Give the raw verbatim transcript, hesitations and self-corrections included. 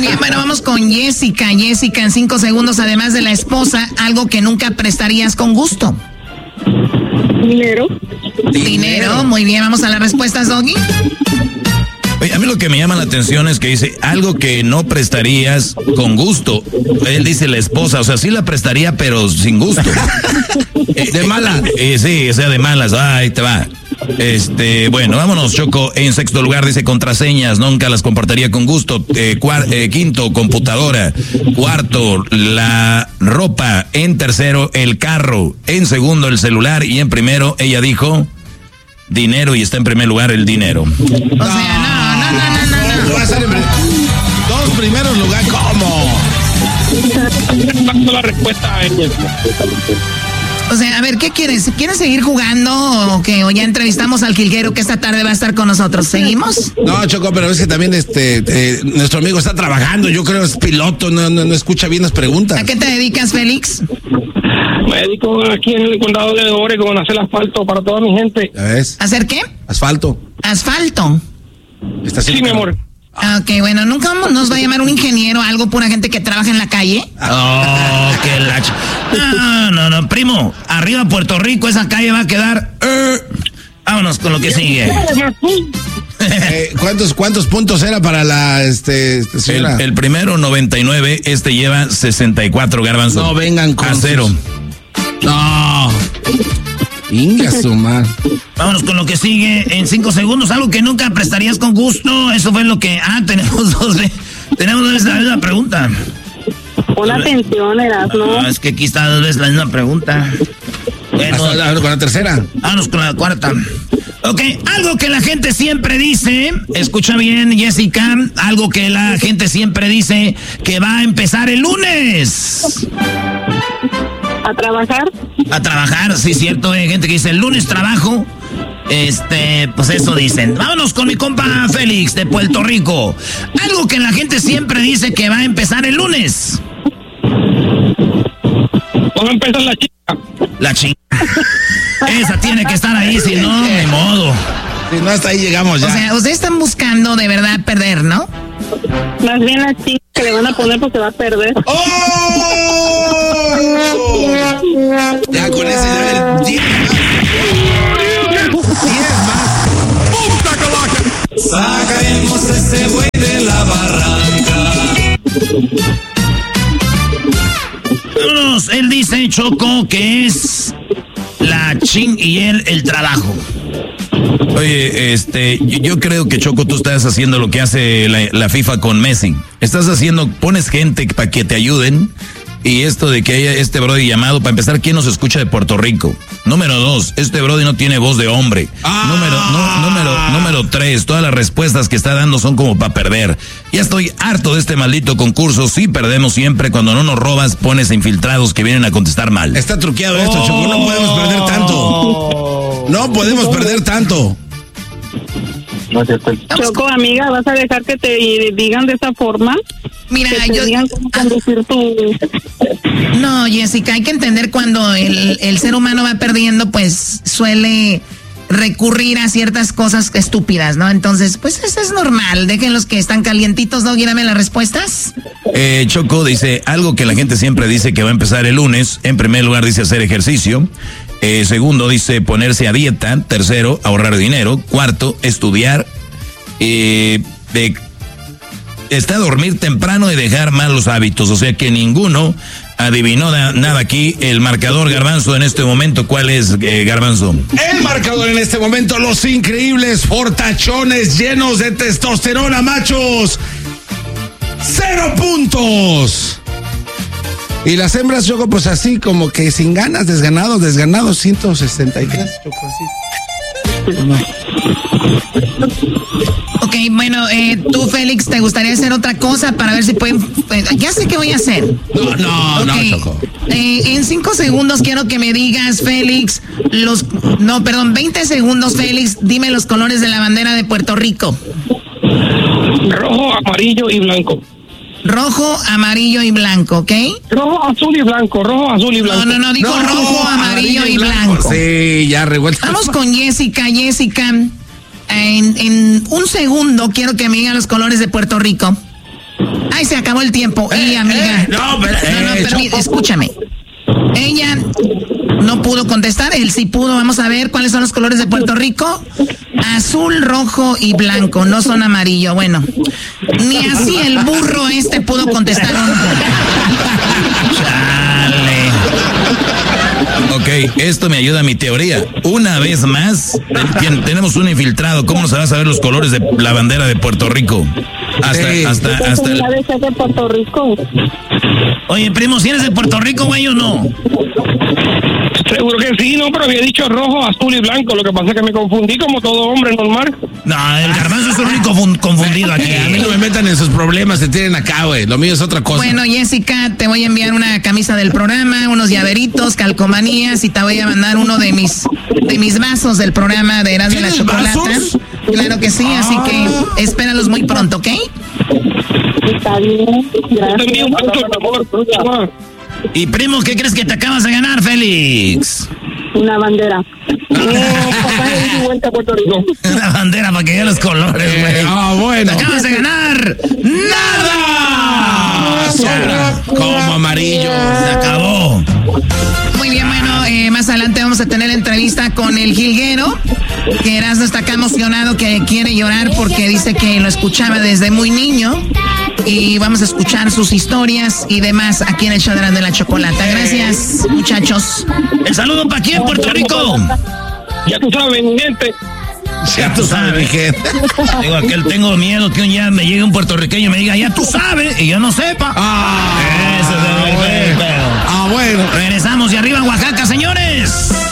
bien, bueno, vamos con Jessica. Jessica, en cinco segundos, además de la esposa, algo que nunca prestarías con gusto. Dinero. Dinero, muy bien, vamos a las respuestas, Doggy. Oye, a mí lo que me llama la atención es que dice algo que no prestarías con gusto. Él dice la esposa, o sea, sí la prestaría, pero sin gusto. De malas. Eh, sí, o sea, de malas. Ahí te va. Este, bueno, vámonos, Choco. En sexto lugar dice contraseñas, nunca las compartiría con gusto. Eh, cuar, eh, quinto, computadora. Cuarto, la ropa. En tercero, el carro. En segundo, el celular. Y en primero, ella dijo dinero, y está en primer lugar el dinero. O sea, no, no, no, no, no. no. Va a ser en dos primeros lugares, ¿cómo? La respuesta es O sea, a ver, ¿qué quieres? ¿Quieres seguir jugando o qué? O ya entrevistamos al jilguero que esta tarde va a estar con nosotros. ¿Seguimos? No, Choco, pero es que también este eh, nuestro amigo está trabajando, yo creo es piloto, no, no, no escucha bien las preguntas. ¿A qué te dedicas, Félix? Me dedico aquí en el condado de Oregon a hacer asfalto para toda mi gente. ¿Ya ves? ¿Hacer qué? Asfalto. Asfalto. Está Sí, mi amor. Ah, ok, bueno, nunca nos va a llamar un ingeniero, algo, pura gente que trabaja en la calle. Oh, qué la ch... No, no, no, primo. Arriba Puerto Rico, esa calle va a quedar. Eh. Vámonos con lo que sigue. Eh, ¿cuántos, ¿Cuántos puntos era para la este, este El, señora? el primero, noventa y nueve. Este lleva sesenta y cuatro, Garbanzo. No vengan con a cero. sus- No. Inga su madre. Vámonos con lo que sigue en cinco segundos. Algo que nunca prestarías con gusto. Eso fue lo que. Ah, tenemos dos. ve- Tenemos dos veces la misma pregunta. Pon atención, Erasmo. Ah, es que aquí está dos veces la misma pregunta. Bueno, Hasta la- con la tercera. vámonos con la cuarta. Ok, algo que la gente siempre dice, escucha bien, Jessica, algo que la gente siempre dice que va a empezar el lunes. A trabajar. A trabajar, sí, cierto, hay gente que dice el lunes trabajo. Este, pues eso dicen. Vámonos con mi compa Félix de Puerto Rico. Algo que la gente siempre dice que va a empezar el lunes. Van a empezar la chica. La chingada. Esa tiene que estar ahí, si no, ni modo. Si no, hasta ahí llegamos ya. O sea, ustedes están buscando de verdad perder, ¿no? Más bien la chica que le van a poner porque va a perder. ¡Oh! Ya con ese ya el diez más. Sacaremos ese güey de la barranca. Vámonos, él dice, Choco, que es la ching y él el trabajo. Oye, este, yo, yo creo que Choco, tú estás haciendo lo que hace la, la FIFA con Messi. Estás haciendo, pones gente para que te ayuden. Y esto de que haya este brody llamado, para empezar, ¿quién nos escucha de Puerto Rico? Número dos, este brody no tiene voz de hombre. Ah. Número, no, número, número tres, todas las respuestas que está dando son como para perder. Ya estoy harto de este maldito concurso. Sí perdemos siempre. Cuando no nos robas, pones infiltrados que vienen a contestar mal. Está truqueado esto, Choco. No podemos perder tanto. No podemos perder tanto. Choco, amiga, ¿vas a dejar que te digan de esa forma? Mira, Que te yo... digan cómo conducir tu... No, Jessica, hay que entender cuando el, el ser humano va perdiendo, pues suele recurrir a ciertas cosas estúpidas, ¿no? Entonces, pues eso es normal. Dejen los que están calientitos, ¿no? Dame las respuestas. Eh, Choco dice algo que la gente siempre dice que va a empezar el lunes. En primer lugar dice hacer ejercicio. Eh, segundo dice ponerse a dieta. Tercero, ahorrar dinero. Cuarto, estudiar. Eh, de, está dormir temprano y dejar malos hábitos. O sea que ninguno adivinó da, nada aquí. El marcador, Garbanzo, en este momento, ¿cuál es, eh, Garbanzo? El marcador en este momento, los increíbles fortachones llenos de testosterona, machos. Cero puntos. Y las hembras, Choco, pues así como que sin ganas, desganados, desganados, ciento sesenta y tres, Choco, así. No. Ok, bueno, eh, tú, Félix, ¿te gustaría hacer otra cosa para ver si pueden... pues, ya sé qué voy a hacer. No, no, Ok, no, Choco. eh, en cinco segundos quiero que me digas, Félix, los... No, perdón, veinte segundos, Félix, dime los colores de la bandera de Puerto Rico. Rojo, amarillo y blanco. Rojo, amarillo y blanco, ¿ok? Rojo, azul y blanco. Rojo, azul y blanco. No, no, no, digo No, rojo, amarillo y blanco. Sí, ya revuelto. Vamos con Jessica. Jessica, en, en un segundo quiero que me digan los colores de Puerto Rico. Ay, se acabó el tiempo. Eh, y amiga. Eh, no, pero, no, no, eh, permí- escúchame. Ella no pudo contestar, él sí pudo. Vamos a ver cuáles son los colores de Puerto Rico. Azul, rojo y blanco, no son amarillo. Bueno, ni así el burro este pudo contestar. Chale. Ok, esto me ayuda a mi teoría. Una vez más, ten- tenemos un infiltrado. ¿Cómo se va a saber los colores de la bandera de Puerto Rico? Hasta, Sí. hasta, hasta. el- Debe ser de Puerto Rico. Oye, primo, ¿si eres de Puerto Rico, güey, o no? Seguro que sí, no, pero había dicho rojo, azul y blanco. Lo que pasa es que me confundí como todo hombre normal. No, el garbanzo es el único fun- confundido aquí. Eh, a mí no me metan en sus problemas, se tienen acá, güey. Lo mío es otra cosa. Bueno, Jessica, te voy a enviar una camisa del programa, unos llaveritos, calcomanías y te voy a mandar uno de mis de mis vasos del programa de Erasmo y la ¿Tienes Chocolata. vasos? Claro que sí, así que espéralos muy pronto, ¿ok? Está bien. Yo te envío un Gracias. beso, mi amor. Y primo, ¿qué crees que te acabas de ganar, Félix? Una bandera. Pasaje y vuelta a Puerto Rico. Una bandera para que vean los colores, güey. Eh, ah, bueno. Te acabas de ganar nada. Sobra como amarillo. Se acabó. Muy bien, bueno, eh, más adelante vamos a tener entrevista con el jilguero, que Erasmo está acá emocionado, que quiere llorar porque dice que lo escuchaba desde muy niño. Y vamos a escuchar sus historias y demás aquí en el show de Erasmo y la Chocolata. Gracias, muchachos. El saludo para aquí en Puerto Rico. Ya tú sabes, mi gente. Ya tú sabes, mi gente. Digo, aquel tengo miedo que un día me llegue un puertorriqueño y me diga, ya tú sabes, y yo no sepa. Ah, Ese es el bueno. pedo. Ah, bueno. Regresamos y arriba Oaxaca, señores.